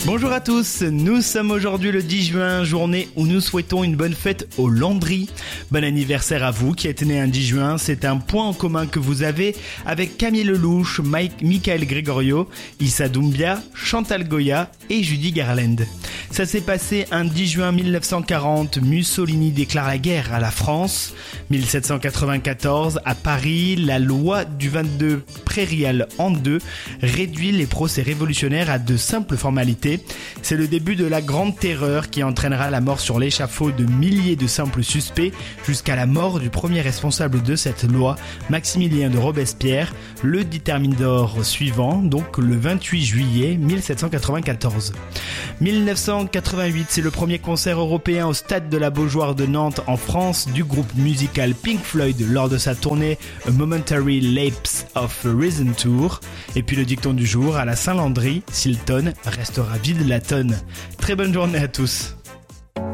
Bonjour à tous, nous sommes aujourd'hui le 10 juin, journée où nous souhaitons une bonne fête aux Landry. Bon anniversaire à vous qui êtes né un 10 juin, c'est un point en commun que vous avez avec Camille Lelouch, Michael Gregorio, Issa Doumbia, Chantal Goya et Judy Garland. Ça s'est passé un 10 juin 1940, Mussolini déclare la guerre à la France. 1794, à Paris, la loi du 22 prairial en 2 réduit les procès révolutionnaires à de simples formalités. C'est le début de la Grande Terreur qui entraînera la mort sur l'échafaud de milliers de simples suspects jusqu'à la mort du premier responsable de cette loi, Maximilien de Robespierre, le 10 Thermidor suivant, donc le 28 juillet 1794. 1988, c'est le premier concert européen au stade de la Beaujoire de Nantes en France du groupe musical Pink Floyd lors de sa tournée A Momentary Lapse of Reason Tour. Et puis le dicton du jour, à la Saint-Landry, Silton restera vide la tonne. Très bonne journée à tous.